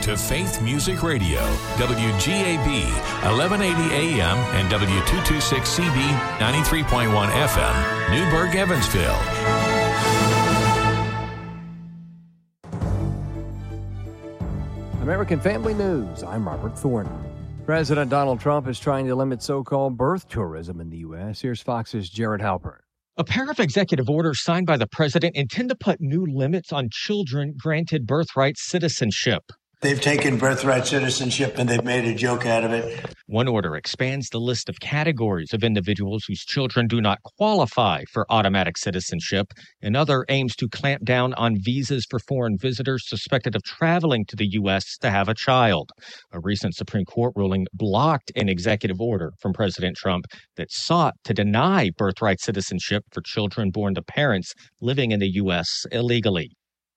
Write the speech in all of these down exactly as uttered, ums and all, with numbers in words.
to Faith Music Radio, W G A B, eleven eighty A M and W two twenty-six C B, ninety-three point one F M, Newburgh, Evansville. American Family News, I'm Robert Thornton. President Donald Trump is trying to limit so-called birth tourism in the U S. Here's Fox's Jared Halpern. A pair of executive orders signed by the president intend to put new limits on children granted birthright citizenship. They've taken birthright citizenship and they've made a joke out of it. One order expands the list of categories of individuals whose children do not qualify for automatic citizenship. Another aims to clamp down on visas for foreign visitors suspected of traveling to the U S to have a child. A recent Supreme Court ruling blocked an executive order from President Trump that sought to deny birthright citizenship for children born to parents living in the U S illegally.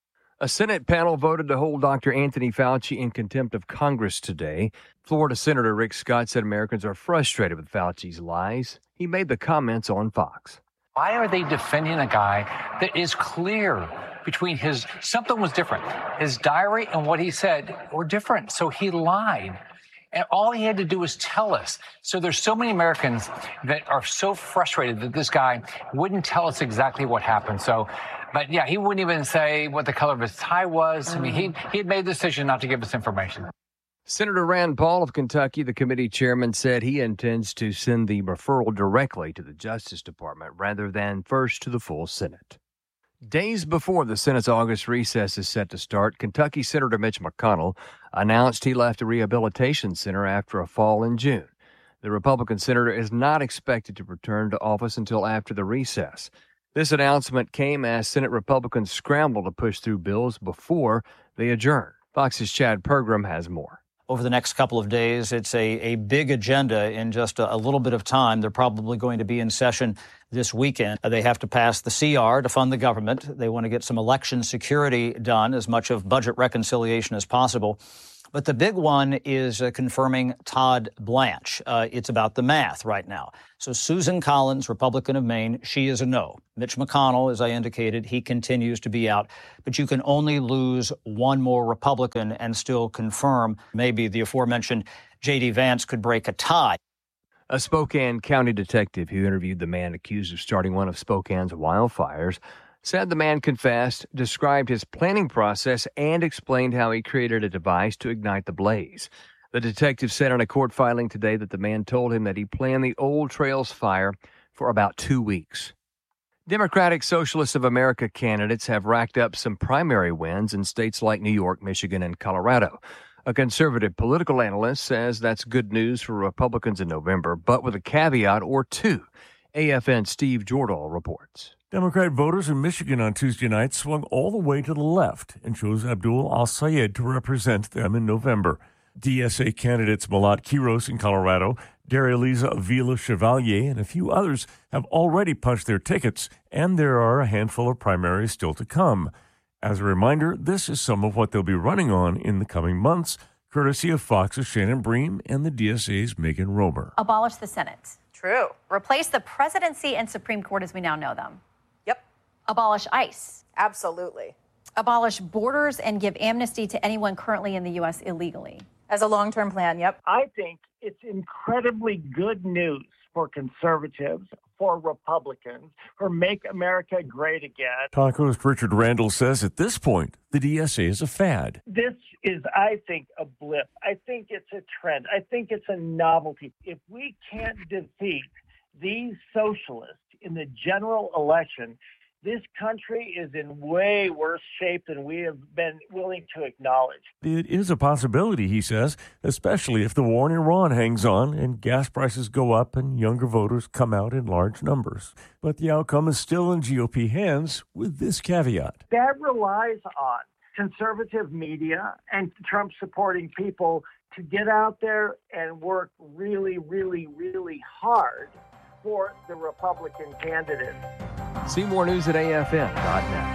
A Senate panel voted to hold Doctor Anthony Fauci in contempt of Congress today. Florida Senator Rick Scott said Americans are frustrated with Fauci's lies. He made the comments on Fox. Why are they defending a guy that is clear between his, something was different. His diary and what he said were different, so he lied. And all he had to do was tell us. So there's so many Americans that are so frustrated that this guy wouldn't tell us exactly what happened. So, but yeah, he wouldn't even say what the color of his tie was. I mean, he he had made the decision not to give us information. Senator Rand Paul of Kentucky, the committee chairman, said he intends to send the referral directly to the Justice Department rather than first to the full Senate. Days before the Senate's August recess is set to start, Kentucky Senator Mitch McConnell announced he left a rehabilitation center after a fall in June. The Republican senator is not expected to return to office until after the recess. This announcement came as Senate Republicans scrambled to push through bills before they adjourn. Fox's Chad Pergram has more. Over the next couple of days, it's a, a big agenda in just a, a little bit of time. They're probably going to be in session this weekend. They have to pass the C R to fund the government. They want to get some election security done, as much of budget reconciliation as possible. But the big one is uh, confirming Todd Blanche. Uh, it's about the math right now. So Susan Collins, Republican of Maine, she is a no. Mitch McConnell, as I indicated, he continues to be out. But you can only lose one more Republican and still confirm maybe the aforementioned J D. Vance could break a tie. A Spokane County detective who interviewed the man accused of starting one of Spokane's wildfires said the man confessed, described his planning process, and explained how he created a device to ignite the blaze. The detective said in a court filing today that the man told him that he planned the Old Trails fire for about two weeks. Democratic Socialists of America candidates have racked up some primary wins in states like New York, Michigan, and Colorado. A conservative political analyst says that's good news for Republicans in November, but with a caveat or two. A F N's Steve Jordahl reports. Democrat voters in Michigan on Tuesday night swung all the way to the left and chose Abdul al-Sayed to represent them in November. D S A candidates Malat Quiros in Colorado, Dareliza Vila Chevalier, and a few others have already punched their tickets, and there are a handful of primaries still to come. As a reminder, this is some of what they'll be running on in the coming months, courtesy of Fox's Shannon Bream and the D S A's Megan Romer. Abolish the Senate. True. Replace the presidency and Supreme Court as we now know them. Yep. Abolish ICE. Absolutely. Abolish borders and give amnesty to anyone currently in the U S illegally. As a long-term plan, yep. I think it's incredibly good news for conservatives, for Republicans, for Make America Great Again. Talk host Richard Randall says at this point, the D S A is a fad. This is, I think, a blip. I think it's a trend. I think it's a novelty. If we can't defeat these socialists in the general election, this country is in way worse shape than we have been willing to acknowledge. It is a possibility, he says, especially if the war in Iran hangs on and gas prices go up and younger voters come out in large numbers. But the outcome is still in G O P hands with this caveat. That relies on conservative media and Trump-supporting people to get out there and work really, really, really hard for the Republican candidate. See more news at A F N dot net.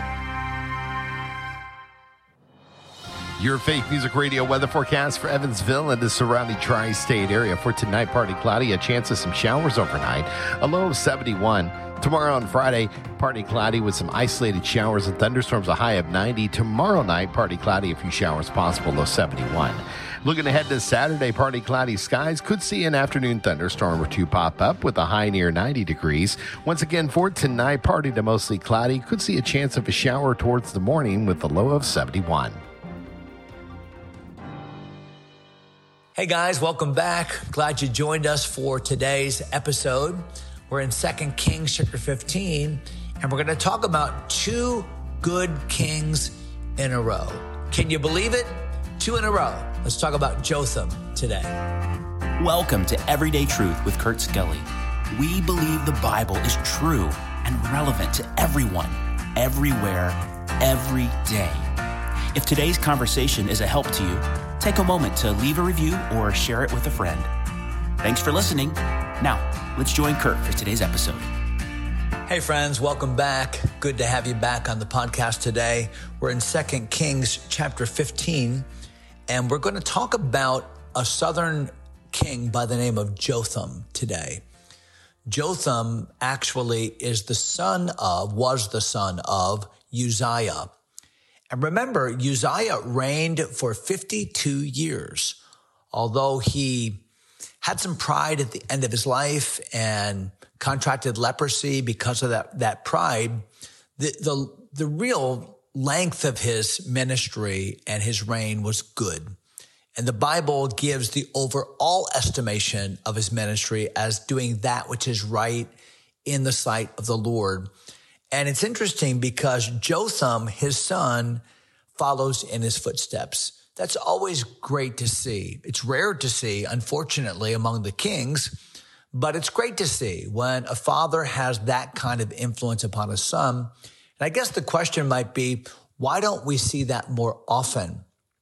Your Faith Music Radio weather forecast for Evansville and the surrounding tri-state area. For tonight, partly cloudy, a chance of some showers overnight. A low of seventy-one. Tomorrow on Friday, partly cloudy with some isolated showers and thunderstorms, a high of ninety. Tomorrow night, partly cloudy, a few showers possible, low seventy-one. Looking ahead to Saturday, partly cloudy skies. Could see an afternoon thunderstorm or two pop up with a high near ninety degrees. Once again, for tonight, partly to mostly cloudy. Could see a chance of a shower towards the morning with a low of seventy-one. Hey guys, welcome back. Glad you joined us for today's episode. We're in Second Kings chapter fifteen, and we're going to talk about two good kings in a row. Can you believe it? Two in a row. Let's talk about Jotham today. Welcome to Everyday Truth with Kurt Skelly. We believe the Bible is true and relevant to everyone, everywhere, every day. If today's conversation is a help to you, take a moment to leave a review or share it with a friend. Thanks for listening. Now, let's join Kurt for today's episode. Hey friends, welcome back. Good to have you back on the podcast today. We're in Second Kings chapter fifteen, and we're going to talk about a southern king by the name of Jotham today. Jotham actually is the son of, was the son of Uzziah. And remember, Uzziah reigned for fifty-two years, although he had some pride at the end of his life and contracted leprosy because of that, that pride. The, the, the real length of his ministry and his reign was good. And the Bible gives the overall estimation of his ministry as doing that which is right in the sight of the Lord. And it's interesting because Jotham, his son, follows in his footsteps. That's always great to see. It's rare to see, unfortunately, among the kings, but it's great to see when a father has that kind of influence upon a son. And I guess the question might be, why don't we see that more often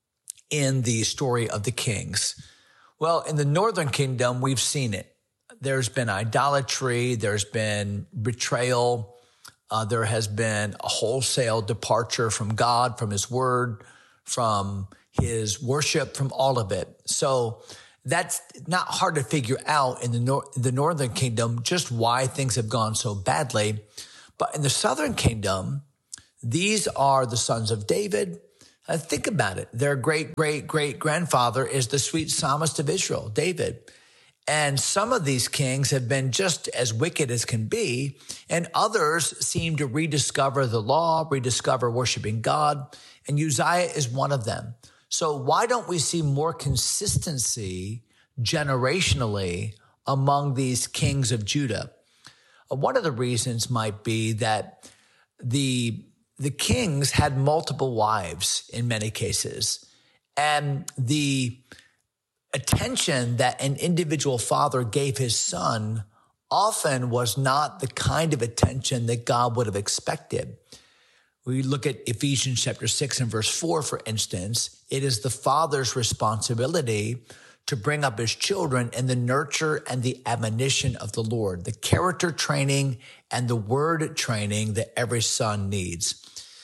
in the story of the kings? Well, in the northern kingdom, we've seen it. There's been idolatry. There's been betrayal. Uh, there has been a wholesale departure from God, from his word, from his worship, from all of it. So that's not hard to figure out in the, nor- the northern kingdom, just why things have gone so badly. But in the southern kingdom, these are the sons of David. Uh, think about it. Their great, great, great grandfather is the sweet psalmist of Israel, David. And some of these kings have been just as wicked as can be, and others seem to rediscover the law, rediscover worshiping God, and Uzziah is one of them. So why don't we see more consistency generationally among these kings of Judah? Uh, one of the reasons might be that the, the kings had multiple wives in many cases, and the attention that an individual father gave his son often was not the kind of attention that God would have expected. We look at Ephesians chapter six and verse four, for instance. It is the father's responsibility to bring up his children in the nurture and the admonition of the Lord, the character training and the word training that every son needs.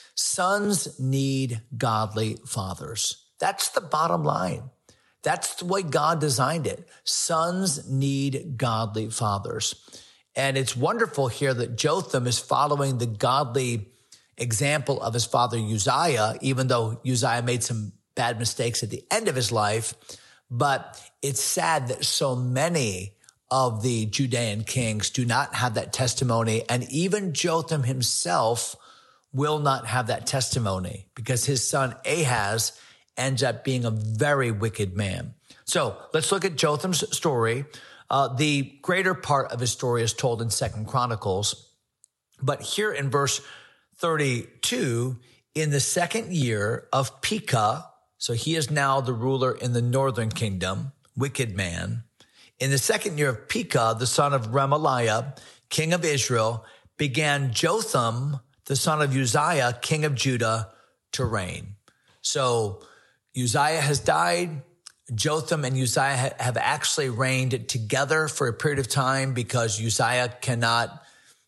Sons need godly fathers. That's the bottom line. That's the way God designed it. Sons need godly fathers. And it's wonderful here that Jotham is following the godly example of his father Uzziah, even though Uzziah made some bad mistakes at the end of his life. But it's sad that so many of the Judean kings do not have that testimony. And even Jotham himself will not have that testimony because his son Ahaz ends up being a very wicked man. So let's look at Jotham's story. Uh, the greater part of his story is told in Second Chronicles. But here in verse thirty-two, in the second year of Pekah, so he is now the ruler in the northern kingdom, wicked man. In the second year of Pekah, the son of Remaliah, king of Israel, began Jotham, the son of Uzziah, king of Judah, to reign. So Uzziah has died. Jotham and Uzziah have actually reigned together for a period of time because Uzziah cannot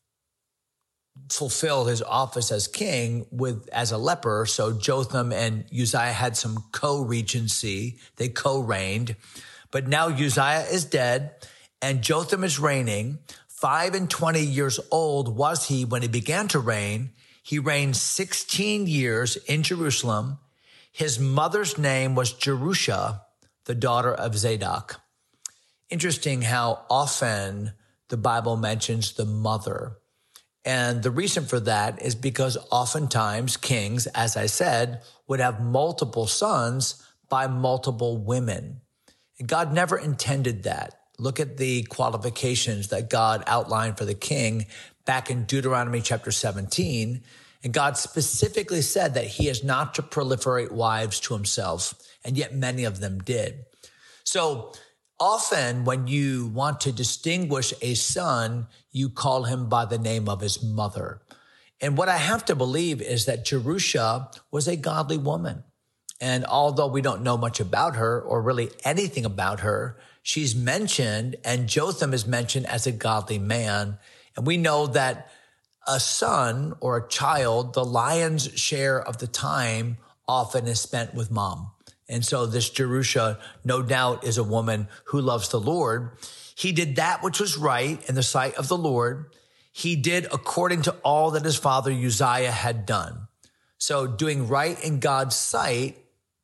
fulfill his office as king with as a leper. So Jotham and Uzziah had some co-regency. They co-reigned. But now Uzziah is dead and Jotham is reigning. Five and twenty years old was he when he began to reign. He reigned sixteen years in Jerusalem. His mother's name was Jerusha, the daughter of Zadok. Interesting how often the Bible mentions the mother. And the reason for that is because oftentimes kings, as I said, would have multiple sons by multiple women. God never intended that. Look at the qualifications that God outlined for the king back in Deuteronomy chapter seventeen. And God specifically said that he is not to proliferate wives to himself, and yet many of them did. So often when you want to distinguish a son, you call him by the name of his mother. And what I have to believe is that Jerusha was a godly woman. And although we don't know much about her or really anything about her, she's mentioned, and Jotham is mentioned as a godly man. And we know that a son or a child, the lion's share of the time often is spent with mom. And so this Jerusha, no doubt, is a woman who loves the Lord. He did that which was right in the sight of the Lord. He did according to all that his father Uzziah had done. So doing right in God's sight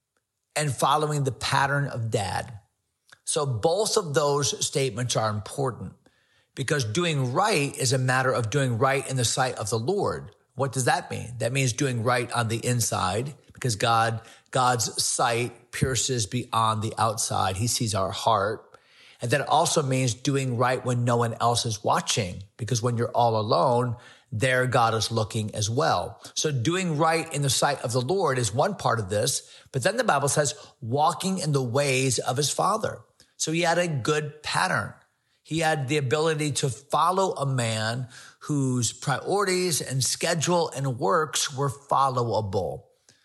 and following the pattern of dad. So both of those statements are important because doing right is a matter of doing right in the sight of the Lord. What does that mean? That means doing right on the inside because God, God's sight pierces beyond the outside. He sees our heart. And that also means doing right when no one else is watching, because when you're all alone, there God is looking as well. So doing right in the sight of the Lord is one part of this. But then the Bible says walking in the ways of his father. So he had a good pattern. He had the ability to follow a man whose priorities and schedule and works were followable.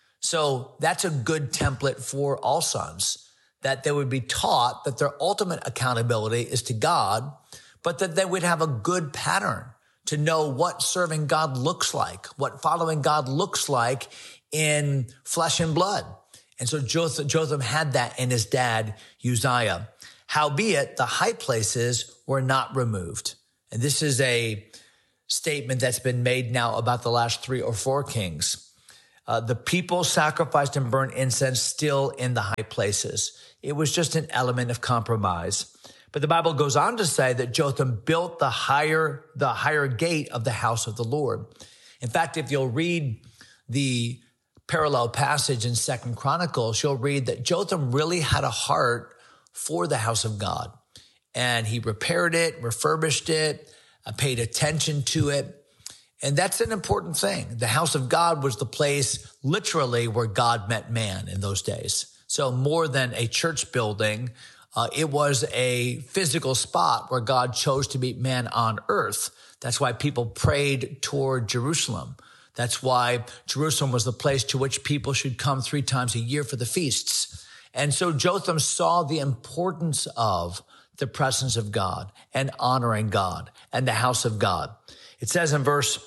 So that's a good template for all sons, that they would be taught that their ultimate accountability is to God, but that they would have a good pattern to know what serving God looks like, what following God looks like in flesh and blood. And so Jotham, Jotham had that in his dad, Uzziah. Howbeit, the high places were not removed. And this is a statement that's been made now about the last three or four kings. Uh, the people sacrificed and burned incense still in the high places. It was just an element of compromise. But the Bible goes on to say that Jotham built the higher, the higher gate of the house of the Lord. In fact, if you'll read the parallel passage in Second Chronicles, you'll read that Jotham really had a heart for the house of God. And he repaired it, refurbished it, uh, paid attention to it. And that's an important thing. The house of God was the place literally where God met man in those days. So more than a church building, uh, it was a physical spot where God chose to meet man on earth. That's why people prayed toward Jerusalem. That's why Jerusalem was the place to which people should come three times a year for the feasts. And so Jotham saw the importance of the presence of God and honoring God and the house of God. It says in verse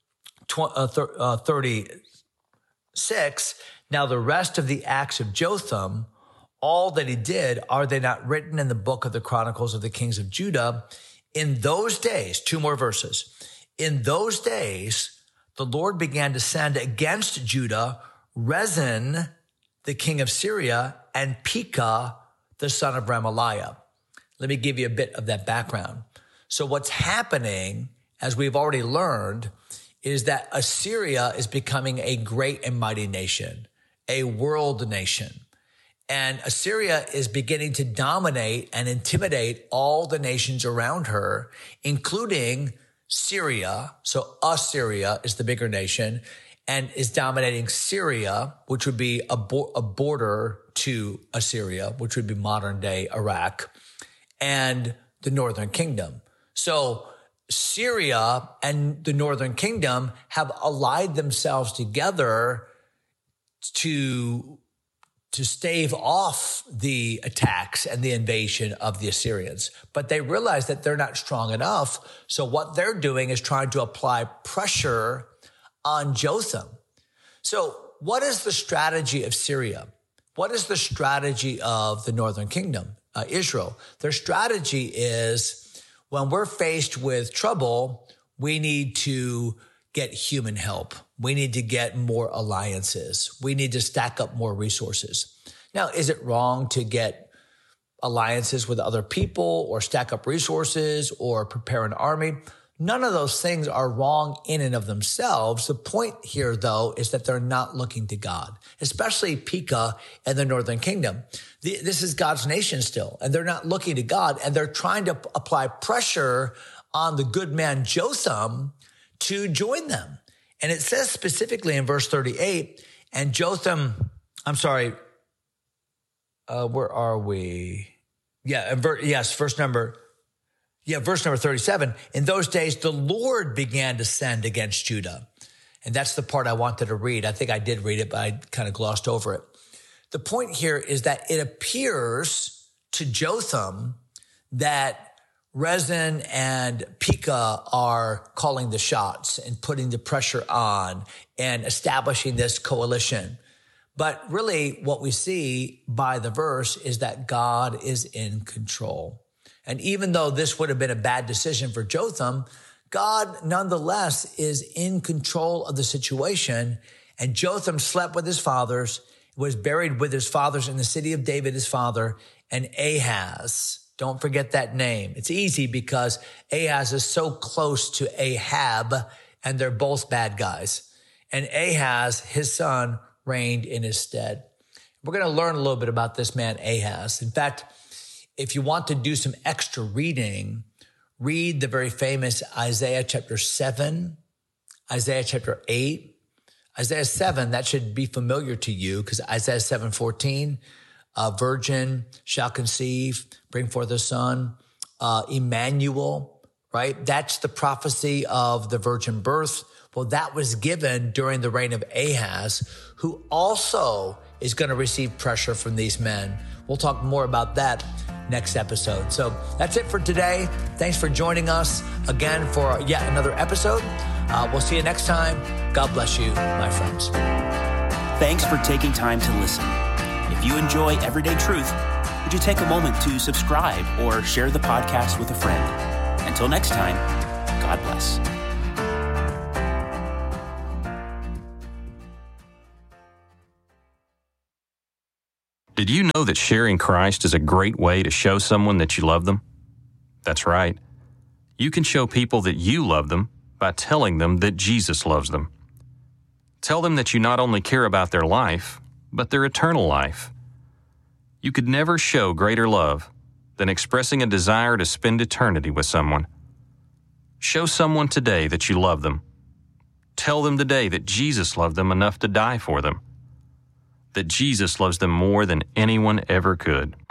thirty-six, now the rest of the acts of Jotham, all that he did, are they not written in the book of the Chronicles of the Kings of Judah? In those days, two more verses. In those days, the Lord began to send against Judah Rezin, the king of Syria, and Pekah, the son of Remaliah. Let me give you a bit of that background. So what's happening, as we've already learned, is that Assyria is becoming a great and mighty nation, a world nation. And Assyria is beginning to dominate and intimidate all the nations around her, including Syria. So Assyria is the bigger nation and is dominating Syria, which would be a, bo- a border to Assyria, which would be modern day Iraq, and the northern kingdom. So Syria and the northern kingdom have allied themselves together to, to stave off the attacks and the invasion of the Assyrians. But they realize that they're not strong enough. So what they're doing is trying to apply pressure on Jotham. So what is the strategy of Syria? What is the strategy of the northern kingdom, uh, Israel? Their strategy is, when we're faced with trouble, we need to get human help. We need to get more alliances. We need to stack up more resources. Now, is it wrong to get alliances with other people or stack up resources or prepare an army? None of those things are wrong in and of themselves. The point here, though, is that they're not looking to God, especially Pekah and the northern kingdom. The, this is God's nation still, and they're not looking to God, and they're trying to p- apply pressure on the good man Jotham to join them. And it says specifically in verse thirty-eight, and Jotham, I'm sorry, uh, where are we? Yeah, and ver- yes, verse number Yeah, verse number thirty-seven. In those days, the Lord began to send against Judah. And that's the part I wanted to read. I think I did read it, but I kind of glossed over it. The point here is that it appears to Jotham that Rezin and Pekah are calling the shots and putting the pressure on and establishing this coalition. But really what we see by the verse is that God is in control. And even though this would have been a bad decision for Jotham, God nonetheless is in control of the situation. And Jotham slept with his fathers, was buried with his fathers in the city of David, his father, and Ahaz. Don't forget that name. It's easy because Ahaz is so close to Ahab, and they're both bad guys. And Ahaz, his son, reigned in his stead. We're going to learn a little bit about this man, Ahaz. In fact, if you want to do some extra reading, read the very famous Isaiah chapter seven, Isaiah chapter eight, Isaiah seven. That should be familiar to you because Isaiah seven fourteen, a virgin shall conceive, bring forth a son, uh, Emmanuel, right? That's the prophecy of the virgin birth. Well, that was given during the reign of Ahaz, who also is going to receive pressure from these men. We'll talk more about that next episode. So that's it for today. Thanks for joining us again for yet another episode. Uh, we'll see you next time. God bless you, my friends. Thanks for taking time to listen. If you enjoy Everyday Truth, would you take a moment to subscribe or share the podcast with a friend? Until next time, God bless. Did you know that sharing Christ is a great way to show someone that you love them? That's right. You can show people that you love them by telling them that Jesus loves them. Tell them that you not only care about their life, but their eternal life. You could never show greater love than expressing a desire to spend eternity with someone. Show someone today that you love them. Tell them today that Jesus loved them enough to die for them. That Jesus loves them more than anyone ever could.